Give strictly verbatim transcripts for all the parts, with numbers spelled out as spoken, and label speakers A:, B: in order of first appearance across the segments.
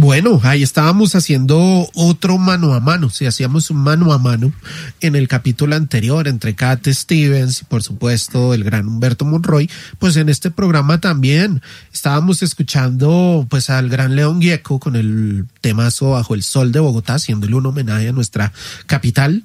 A: Bueno, ahí estábamos haciendo otro mano a mano, si hacíamos un mano a mano en el capítulo anterior entre Cat Stevens y por supuesto el gran Humberto Monroy, pues en este programa también estábamos escuchando pues al gran León Gieco con el temazo Bajo el Sol de Bogotá, haciéndole un homenaje a nuestra capital.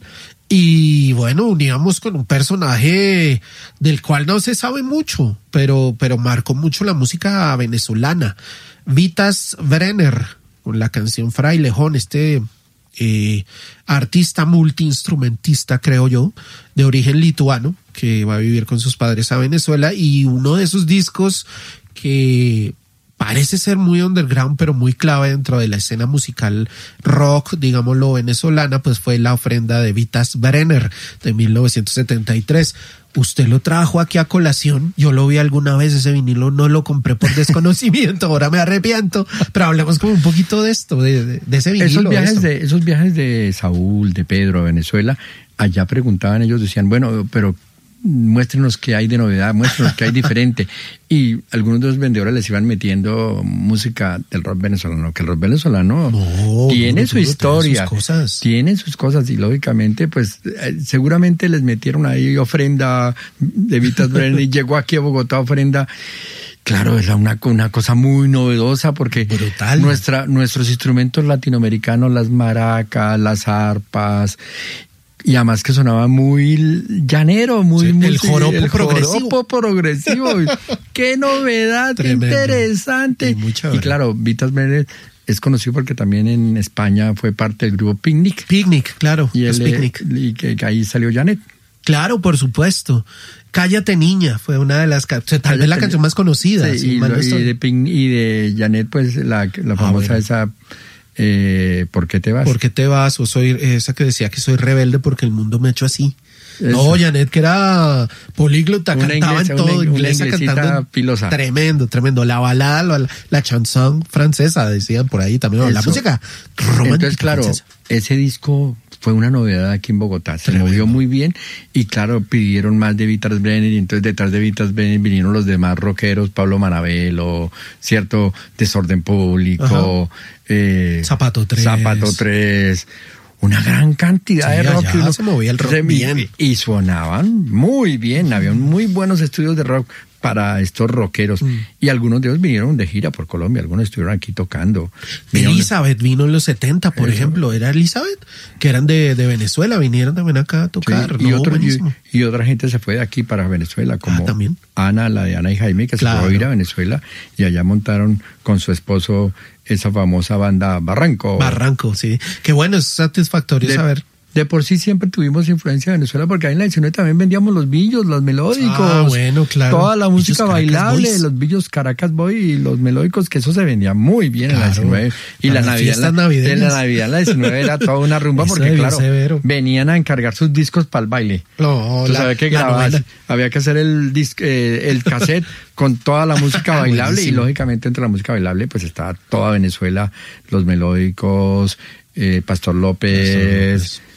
A: Y bueno, uníamos con un personaje del cual no se sabe mucho, pero, pero marcó mucho la música venezolana. Vitas Brenner, con la canción Frailejón, este eh, artista multiinstrumentista, creo yo, de origen lituano, que va a vivir con sus padres a Venezuela, y uno de esos discos que parece ser muy underground, pero muy clave dentro de la escena musical rock, digámoslo, venezolana, pues fue La Ofrenda de Vitas Brenner de mil novecientos setenta y tres. Usted lo trajo aquí a colación, yo lo vi alguna vez, ese vinilo no lo compré por desconocimiento, ahora me arrepiento, pero hablemos como un poquito de esto, de, de, de ese vinilo.
B: Esos viajes
A: de,
B: de, esos viajes de Saúl, de Pedro a Venezuela, allá preguntaban, ellos decían, bueno, pero muéstrenos qué hay de novedad, muéstrenos qué hay diferente. Y algunos de los vendedores les iban metiendo música del rock venezolano, que el rock venezolano no, tiene no, su historia, tiene sus cosas. tiene sus cosas y lógicamente pues eh, seguramente les metieron ahí Ofrenda de Vitas Brenner y llegó aquí a Bogotá Ofrenda. Claro, era una, una cosa muy novedosa porque brutal. Nuestra, nuestros instrumentos latinoamericanos, las maracas, las arpas, y además que sonaba muy llanero, muy...
A: Sí,
B: muy
A: el joropo
B: el
A: progresivo.
B: Joropo progresivo. ¡Qué novedad!
A: Tremendo.
B: ¡Qué interesante!
A: Y,
B: y claro, Vitas Brenner es conocido porque también en España fue parte del grupo Picnic.
A: Picnic, claro.
B: Y, él,
A: Picnic.
B: y que, que ahí salió Janet.
A: Claro, por supuesto. Cállate Niña fue una de las... Tal Cállate vez la canción más conocida.
B: Sí,
A: si
B: y,
A: mal no
B: y, de Picnic, y de Janet, pues la, la famosa ah, bueno. esa... Eh, ¿Por qué te vas?
A: ¿Por qué te vas? O soy esa que decía que soy rebelde porque el mundo me ha hecho así. Eso. No, Janet, que era políglota, una cantaba inglesa, en todo,
B: una,
A: inglesa
B: una
A: cantando.
B: Pilosa.
A: Tremendo, tremendo. La balada, la, la chanson francesa, decían por ahí también. Eso. La música romántica.
B: Entonces, claro, francesa. Ese disco fue una novedad aquí en Bogotá. Se tremendo. Movió muy bien y, claro, pidieron más de Vitas Brenner y entonces detrás de Vitas Brenner vinieron los demás rockeros, Pablo Manabelo, cierto, Desorden Público, eh,
A: Zapato tres.
B: Zapato tres. Una gran cantidad sí, de rock.
A: Uno, se movía el rock se, bien.
B: Y sonaban muy bien. Había muy buenos estudios de rock para estos rockeros. Mm. Y algunos de ellos vinieron de gira por Colombia. Algunos estuvieron aquí tocando.
A: Elizabeth vino en los setenta, por Eso. ejemplo. Era Elizabeth, que eran de, de Venezuela. Vinieron también acá a tocar.
B: Sí, y,
A: no,
B: otro, y, y otra gente se fue de aquí para Venezuela, como
A: ah, ¿también?
B: Ana, la de Ana y Jaime, que claro. se fue a ir a Venezuela. Y allá montaron con su esposo esa famosa banda Barranco.
A: Barranco, sí. Qué bueno, es satisfactorio
B: de,
A: saber.
B: De por sí siempre tuvimos influencia de Venezuela porque ahí en la diecinueve también vendíamos los billos, los melódicos.
A: Ah, bueno, claro.
B: Toda la música
A: billos
B: bailable,
A: Boys.
B: Los billos Caracas Boy y los melódicos, que eso se vendía muy bien claro, en la diecinueve. Y la Navidad, la, en la Navidad en la diecinueve era toda una rumba porque, claro, severo. Venían a encargar sus discos para el baile.
A: No,
B: Tú
A: la,
B: sabes que grababas, había que hacer el, disc, eh, el cassette con toda la música bailable y lógicamente entre la música bailable pues estaba toda Venezuela, los melódicos, eh, Pastor López, Pastor López.